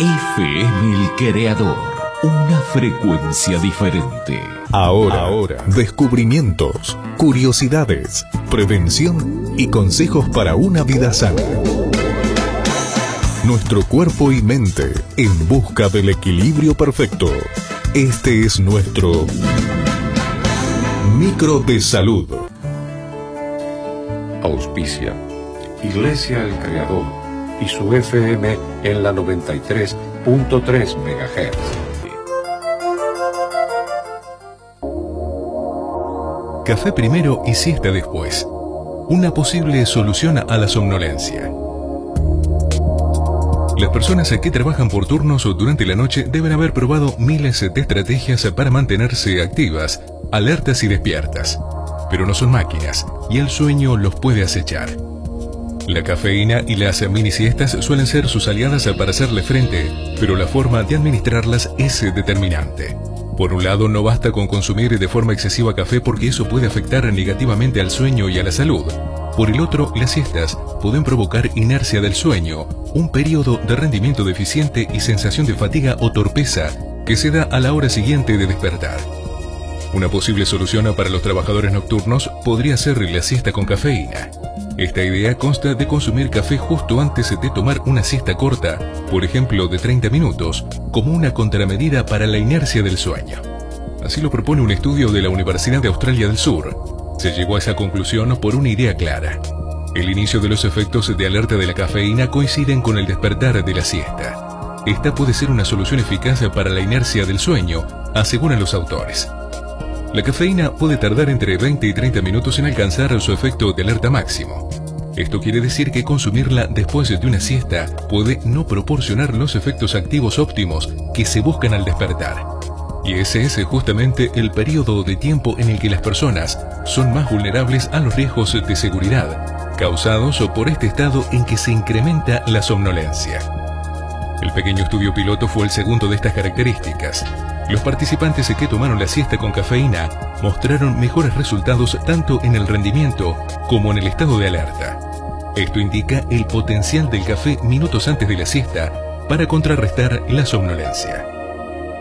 FM El Creador, una frecuencia diferente. Ahora, descubrimientos, curiosidades, prevención y consejos para una vida sana. Nuestro cuerpo y mente en busca del equilibrio perfecto. Este es nuestro Micro de Salud. Auspicia Iglesia El Creador y su FM en la 93.3 MHz. Café primero y siesta después. Una posible solución a la somnolencia. Las personas que trabajan por turnos o durante la noche deben haber probado miles de estrategias para mantenerse activas, alertas y despiertas. Pero no son máquinas y el sueño los puede acechar. La cafeína y las mini siestas suelen ser sus aliadas para hacerle frente, pero la forma de administrarlas es determinante. Por un lado, no basta con consumir de forma excesiva café porque eso puede afectar negativamente al sueño y a la salud. Por el otro, las siestas pueden provocar inercia del sueño, un periodo de rendimiento deficiente y sensación de fatiga o torpeza que se da a la hora siguiente de despertar. Una posible solución para los trabajadores nocturnos podría ser la siesta con cafeína. Esta idea consta de consumir café justo antes de tomar una siesta corta, por ejemplo de 30 minutos, como una contramedida para la inercia del sueño. Así lo propone un estudio de la Universidad de Australia del Sur. Se llegó a esa conclusión por una idea clara. El inicio de los efectos de alerta de la cafeína coinciden con el despertar de la siesta. Esta puede ser una solución eficaz para la inercia del sueño, aseguran los autores. La cafeína puede tardar entre 20 y 30 minutos en alcanzar su efecto de alerta máximo. Esto quiere decir que consumirla después de una siesta puede no proporcionar los efectos activos óptimos que se buscan al despertar. Y ese es justamente el periodo de tiempo en el que las personas son más vulnerables a los riesgos de seguridad, causados por este estado en que se incrementa la somnolencia. El pequeño estudio piloto fue el segundo de estas características. Los participantes que tomaron la siesta con cafeína mostraron mejores resultados tanto en el rendimiento como en el estado de alerta. Esto indica el potencial del café minutos antes de la siesta para contrarrestar la somnolencia.